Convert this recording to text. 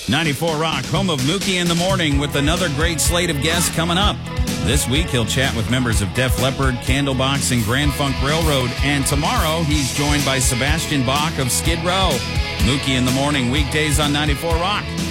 94 Rock, home of Mookie in the Morning, with another great slate of guests coming up. This week, he'll chat with members of Def Leppard, Candlebox, and Grand Funk Railroad. And tomorrow, he's joined by Sebastian Bach of Skid Row. Mookie in the Morning, weekdays on 94 Rock.